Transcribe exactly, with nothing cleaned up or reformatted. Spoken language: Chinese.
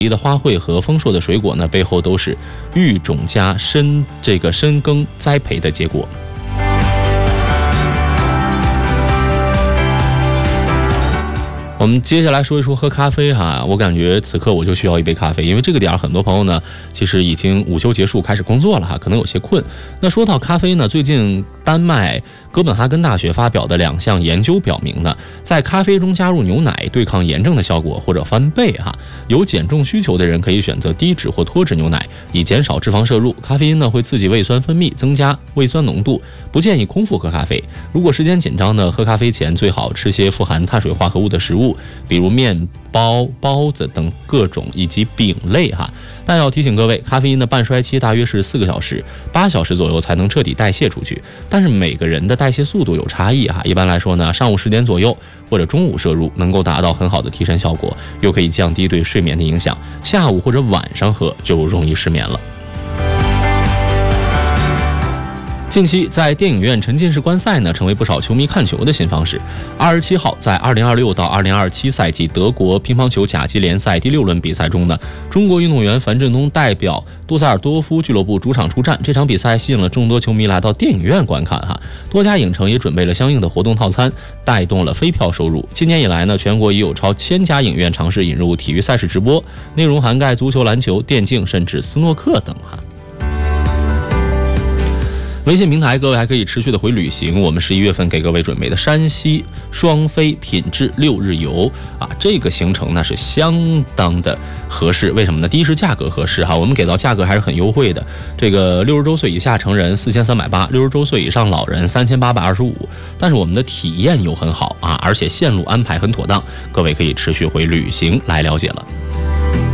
的花卉和丰硕的水果呢，背后都是育种加深这个深耕栽培的结果。我们接下来说一说喝咖啡哈，我感觉此刻我就需要一杯咖啡，因为这个点很多朋友呢其实已经午休结束开始工作了哈，可能有些困。那说到咖啡呢，最近丹麦哥本哈根大学发表的两项研究表明呢，在咖啡中加入牛奶对抗炎症的效果或者翻倍哈。有减重需求的人可以选择低脂或脱脂牛奶，以减少脂肪摄入。咖啡因呢会刺激胃酸分泌，增加胃酸浓度，不建议空腹喝咖啡。如果时间紧张呢，喝咖啡前最好吃些富含碳水化合物的食物，比如面包、包子等各种以及饼类哈。但要提醒各位，咖啡因的半衰期大约是四个小时，八小时左右才能彻底代谢出去。但是每个人的代谢速度有差异哈，一般来说呢，上午十点左右或者中午摄入能够达到很好的提神效果，又可以降低对睡眠的影响。下午或者晚上喝就容易失眠了。近期在电影院沉浸式观赛呢，成为不少球迷看球的新方式。二十七号，在二零二六到二零二七赛季德国乒乓球甲级联赛第六轮比赛中呢，中国运动员樊振东代表杜塞尔多夫俱乐部主场出战。这场比赛吸引了众多球迷来到电影院观看哈，多家影城也准备了相应的活动套餐，带动了飞票收入。今年以来呢，全国已有超千家影院尝试引入体育赛事直播，内容涵盖足球、篮球、电竞，甚至斯诺克等哈。微信平台，各位还可以持续的回旅行。我们十一月份给各位准备的山西双飞品质六日游啊，这个行程呢是相当的合适。为什么呢？第一是价格合适哈，我们给到价格还是很优惠的。这个六十周岁以下成人四千三百八，六十周岁以上老人三千八百二十五。但是我们的体验又很好啊，而且线路安排很妥当，各位可以持续回旅行来了解了。